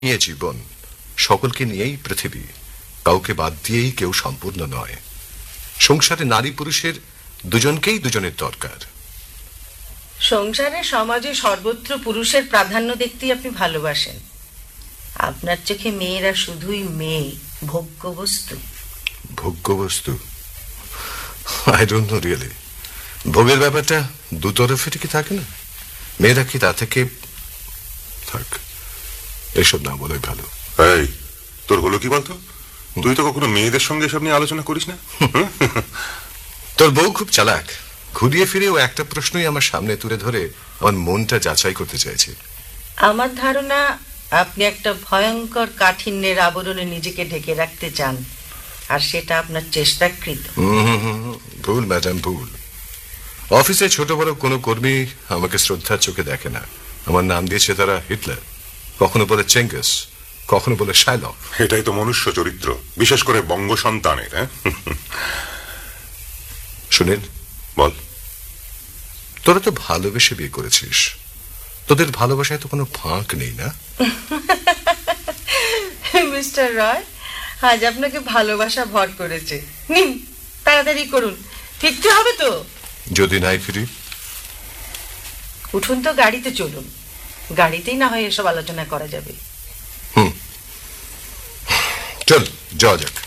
নিয়ে জীবন, সকলকে নিয়েই পৃথিবী, কাউকে বাদ দিয়েই কেউ সম্পূর্ণ নয়। সংসারে নারী পুরুষের দুজনকেই দুজনের দরকার। সংসারে সমাজে সর্বত্র পুরুষের প্রাধান্য দেখতেই আপনি ভালোবাসেন। আপনার চোখে মেয়েরা শুধুই মেয়ে, ভোগ্য বস্তু। ভোগ্য বস্তু? I don't know really. ভোগের ব্যাপারটা দুতরফের কি থাকে না? মেয়েরা কি তা থেকে থাক, এসব না বলাই ভালো। এই, তোর হলো কি বলতো? তুই তো কখনো মেয়েদের সঙ্গে এসব নিয়ে আলোচনা করিস না। তোর বউ খুব চালাক। ঘুরিয়ে ফিরে ও একটা প্রশ্নই আমার সামনে তুলে ধরে আমার মনটা যাচাই করতে চাইছে। আমার ধারণা আপনি একটা ভয়ঙ্কর কাঠিন্যের আবরণে নিজেকে ঢেকে রাখতে চান, আর সেটা আপনার চেষ্টাকৃত। ভুল ম্যাডাম, ভুল। অফিসে ছোট বড় কোনো কর্মী আমাকে শ্রদ্ধার চোখে দেখে না। আমার নাম দিয়েছে তারা হিটলার, কখনো বলে চেঙ্গিস, কখনো বলে শাইলক। এটাই তো মনুষ্য চরিত্র, বিশেষ করে বঙ্গ সন্তানের। সুনীল, বল। তোরা তো ভালোবেসে বিয়ে করেছিস, তোদের ভালোবাসায় তো কোনো ফাঁক নেই না? মিস্টার রয়, আজ আপনাকে ভালোবাসা ভর করেছে। নিন, তাড়াতাড়ি করুন, ফিরতে হবে তো। যদি নাই ফিরি? উঠুন তো, গাড়িতে চলুন। গাড়িতেই না হয় এসব আলোচনা করা যাবে। চল, যাওয়া যাক।